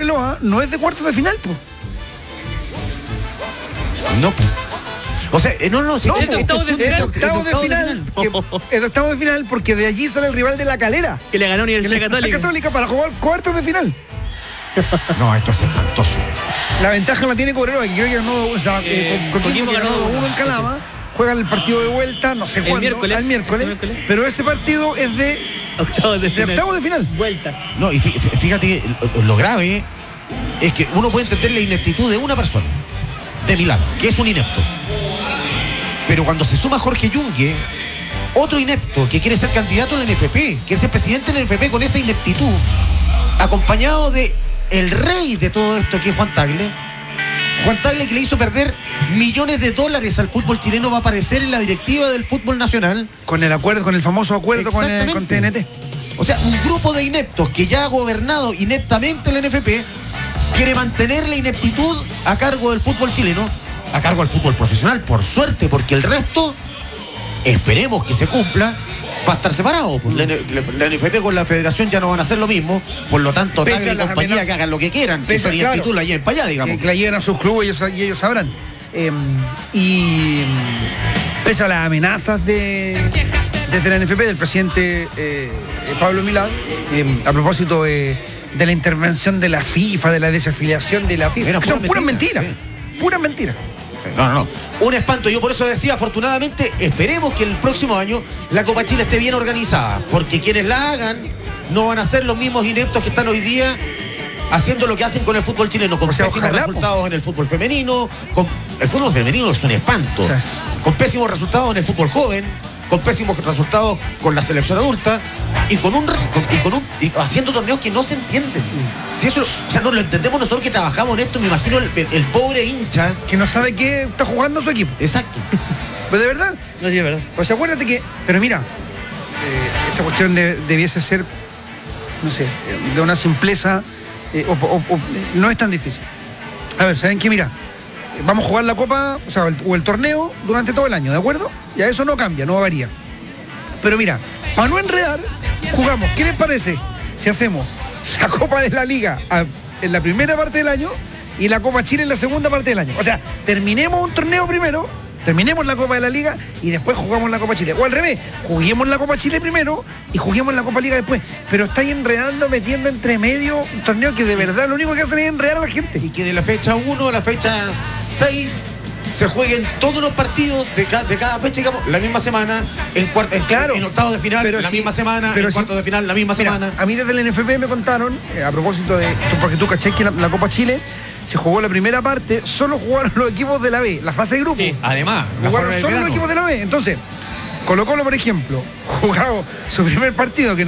Cobreloa no es de cuartos de final, pues. No, pues. O sea, no, Es de octavos de final. Es de octavos de final porque de allí sale el rival de La Calera. Que le ganó Universidad Católica. La Católica para jugar cuartos de final. No, esto es espantoso. La ventaja la tiene Cobreloa, que creo que ganó, Coquimbo ganó 2-1 en Calama. Juegan el partido de vuelta, no sé cuándo, miércoles. al miércoles. Pero ese partido es de Octavos de final. Vuelta. No, y fíjate que lo grave es que uno puede entender la ineptitud de una persona, de Milán, que es un inepto. Pero cuando se suma Jorge Yungue, otro inepto que quiere ser candidato a la NFP, quiere ser presidente de la NFP con esa ineptitud, acompañado de el rey de todo esto, que es Juan Tagle. Juan Tagle, que le hizo perder millones de dólares al fútbol chileno, va a aparecer en la directiva del fútbol nacional. Con el famoso acuerdo con TNT. O sea, un grupo de ineptos que ya ha gobernado ineptamente la NFP quiere mantener la ineptitud a cargo del fútbol chileno, a cargo del fútbol profesional, por suerte, porque el resto, esperemos que se cumpla, va a estar separado. La NFP con la federación ya no van a hacer lo mismo, por lo tanto, Tagle y compañía que hagan lo que quieran, que esa ineptitud la lleven para allá, digamos. Que la lleven a sus clubes y ellos sabrán. Y pese a las amenazas desde la NFP, del presidente Pablo Milán, a propósito de la intervención de la FIFA, de la desafiliación de la FIFA, que son puras mentiras. Puras mentiras. No. Un espanto. Yo por eso decía, afortunadamente, esperemos que el próximo año la Copa Chile esté bien organizada, porque quienes la hagan no van a ser los mismos ineptos que están hoy día haciendo lo que hacen con el fútbol chileno, con pésimos resultados en el fútbol femenino. El fútbol femenino es un espanto. Con pésimos resultados en el fútbol joven, con pésimos resultados con la selección adulta y haciendo torneos que no se entienden. Si eso, o sea, no lo entendemos nosotros que trabajamos en esto, me imagino el pobre hincha que no sabe qué está jugando su equipo. Exacto. Pues de verdad. No, sí, es verdad. Pues acuérdate que, pero mira, esta cuestión debiese ser, no sé, de una simpleza, no es tan difícil. A ver, ¿saben qué? Mira, vamos a jugar la Copa, o el torneo durante todo el año, ¿de acuerdo? Ya eso no cambia, no varía. Pero mira, para no enredar, jugamos. ¿Qué les parece si hacemos la Copa de la Liga en la primera parte del año y la Copa Chile en la segunda parte del año? O sea, terminemos un torneo primero, terminemos la Copa de la Liga y después jugamos la Copa Chile. O al revés, juguemos la Copa Chile primero y juguemos la Copa Liga después. Pero estáis enredando, metiendo entre medio un torneo que de verdad lo único que hacen es enredar a la gente. Y que de la fecha 1 a la fecha 6 se jueguen todos los partidos de cada fecha, digamos, la misma semana, en octavos de final, pero misma semana, en cuartos de final, la misma semana. A mí desde el NFP me contaron, a propósito de esto, porque tú caché que la Copa Chile se jugó la primera parte, solo jugaron los equipos de la B, la fase de grupo. Sí, además, jugaron solo los equipos de la B. Entonces, Colo-Colo, por ejemplo, jugaba su primer partido, que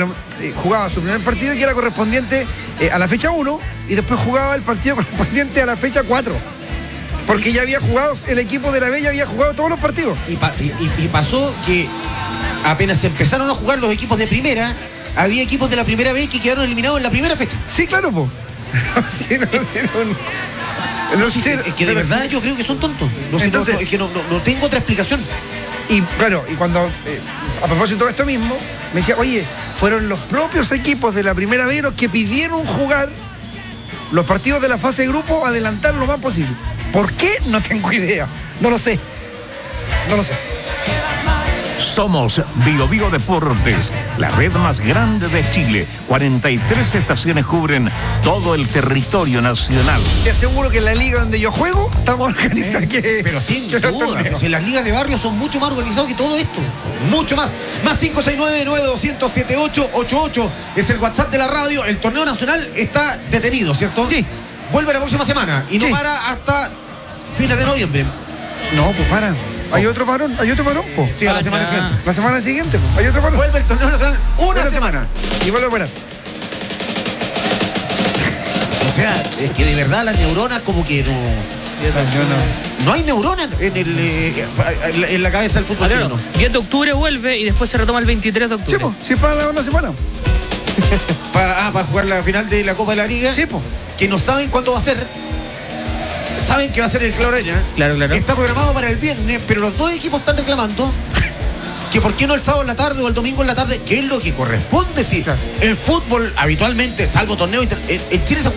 era correspondiente a la fecha 1, y después jugaba el partido correspondiente a la fecha 4. Porque ya había jugado, el equipo de la B ya había jugado todos los partidos. Y pasó que apenas empezaron a jugar los equipos de primera, había equipos de la primera B que quedaron eliminados en la primera fecha. Sí, claro, pues. Es que de verdad yo creo que son tontos. Es que no tengo otra explicación. Y claro, y cuando, a propósito de esto mismo, me decía, oye, fueron los propios equipos de la primera B los que pidieron jugar los partidos de la fase de grupo, adelantar lo más posible. ¿Por qué? No tengo idea. No lo sé. Somos Bio Deportes, la red más grande de Chile. 43 estaciones cubren todo el territorio nacional. Te aseguro que en la liga donde yo juego estamos organizados. Pero sin duda, si las ligas de barrio son mucho más organizados que todo esto. Mucho más. Más 569-9200-7888 es el WhatsApp de la radio. El torneo nacional está detenido, ¿cierto? Sí. Vuelve la próxima semana y no para hasta fines de noviembre. No, pues para. ¿Hay otro parón, po? Sí, a la semana siguiente. La semana siguiente, po. Hay otro parón. Vuelve el torneo nacional una semana. Y vuelve a parar. O sea, es que de verdad las neuronas como que no... No hay neuronas en la cabeza del fútbol chileno. 10 de octubre vuelve y después se retoma el 23 de octubre. Sí, po. Sí, para una semana. Para jugar la final de la Copa de la Liga. Sí, po. Que no saben cuándo va a ser. Saben que va a ser el Claureña. Claro. Está programado para el viernes, pero los dos equipos están reclamando que por qué no el sábado en la tarde o el domingo en la tarde, que es lo que corresponde. Sí, claro. El fútbol habitualmente, salvo torneo en Chile, se